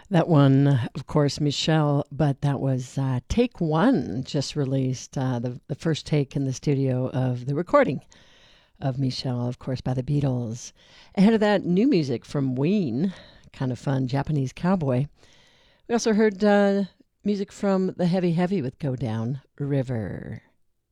That one, of course, Michelle, but that was Take One, just released, the first take in the studio of the recording of Michelle, of course, by the Beatles. Ahead of that, new music from Ween, kind of fun, Japanese Cowboy. We also heard music from the Heavy Heavy with Go Down River.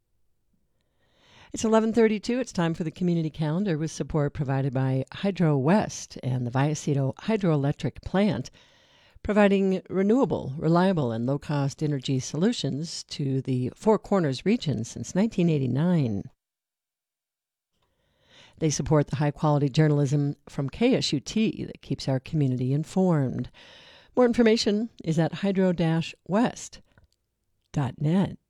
It's 11:32. It's time for the community calendar with support provided by Hydro West and the Vallecito Hydroelectric Plant, providing renewable, reliable, and low-cost energy solutions to the Four Corners region since 1989. They support the high-quality journalism from KSUT that keeps our community informed. More information is at hydro-west.net.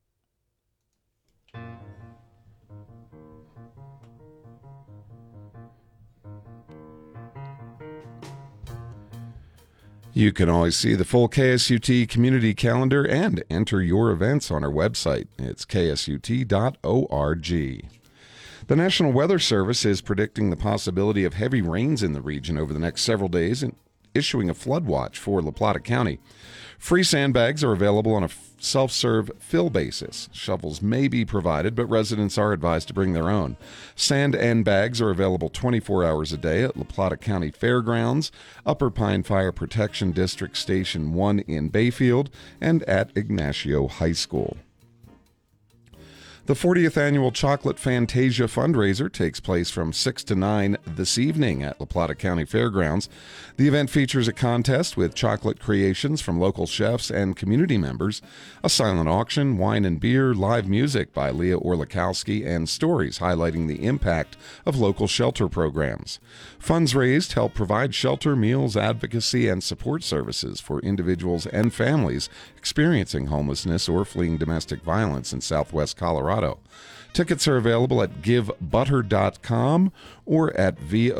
You can always see the full KSUT community calendar and enter your events on our website. It's ksut.org. The National Weather Service is predicting the possibility of heavy rains in the region over the next several days and issuing a flood watch for La Plata County. Free sandbags are available on a self-serve fill basis. Shovels may be provided, but residents are advised to bring their own. Sand and bags are available 24 hours a day at La Plata County Fairgrounds, Upper Pine Fire Protection District Station 1 in Bayfield, and at Ignacio High School. The 40th Annual Chocolate Fantasia fundraiser takes place from 6 to 9 this evening at La Plata County Fairgrounds. The event features a contest with chocolate creations from local chefs and community members, a silent auction, wine and beer, live music by Leah Orlikowski, and stories highlighting the impact of local shelter programs. Funds raised help provide shelter, meals, advocacy, and support services for individuals and families experiencing homelessness or fleeing domestic violence in Southwest Colorado. Tickets are available at givebutter.com or at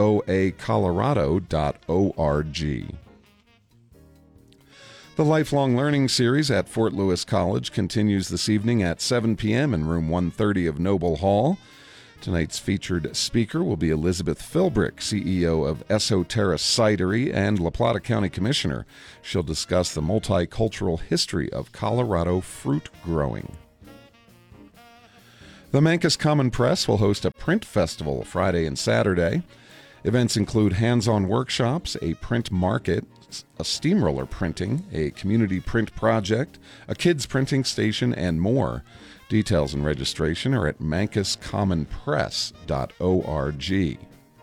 voacolorado.org. The Lifelong Learning Series at Fort Lewis College continues this evening at 7 p.m. in room 130 of Noble Hall. Tonight's featured speaker will be Elizabeth Philbrick, CEO of Esoterra Cidery and La Plata County Commissioner. She'll discuss the multicultural history of Colorado fruit growing. The Mancos Common Press will host a print festival Friday and Saturday. Events include hands-on workshops, a print market, a steamroller printing, a community print project, a kids printing station, and more. Details and registration are at mancoscommonpress.org.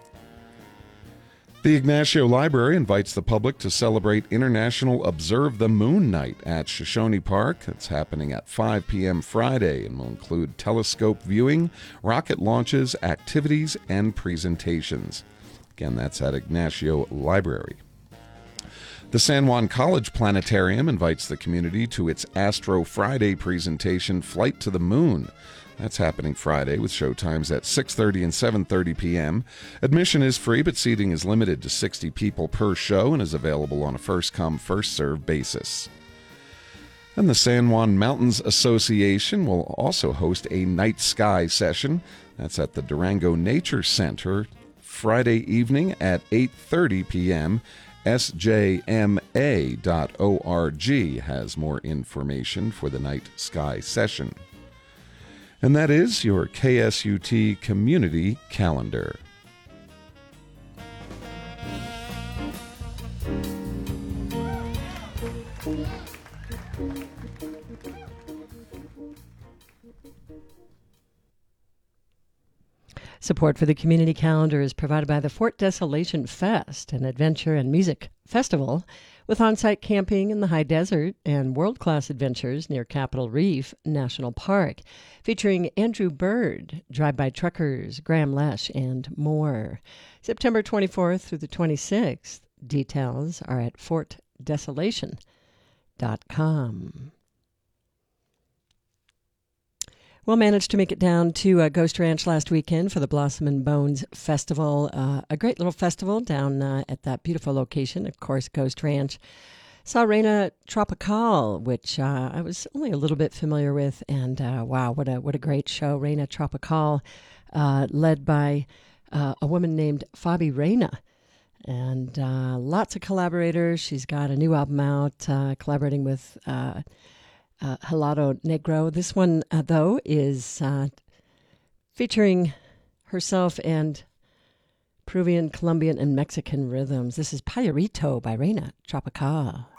The Ignacio Library invites the public to celebrate International Observe the Moon Night at Shoshone Park. It's happening at 5 p.m. Friday and will include telescope viewing, rocket launches, activities, and presentations. Again, that's at Ignacio Library. The San Juan College Planetarium invites the community to its Astro Friday presentation, Flight to the Moon. That's happening Friday with showtimes at 6:30 and 7:30 p.m. Admission is free, but seating is limited to 60 people per show and is available on a first-come, first-served basis. And the San Juan Mountains Association will also host a night sky session. That's at the Durango Nature Center Friday evening at 8:30 p.m. SJMA.org has more information for the night sky session. And that is your KSUT Community Calendar. Support for the community calendar is provided by the Fort Desolation Fest, an adventure and music festival with on-site camping in the high desert and world-class adventures near Capitol Reef National Park, featuring Andrew Bird, drive-by truckers, Graham Lesh, and more. September 24th through the 26th. Details are at fortdesolation.com. Well, managed to make it down to Ghost Ranch last weekend for the Blossom and Bones Festival. A great little festival down at that beautiful location, of course, Ghost Ranch. Saw Reina Tropical, which I was only a little bit familiar with, and wow, what a great show. Reina Tropical, led by a woman named Fabi Reina. And lots of collaborators. She's got a new album out, collaborating with Helado Negro. This one, though, is featuring herself and Peruvian, Colombian, and Mexican rhythms. This is Payarito by Reina Tropical.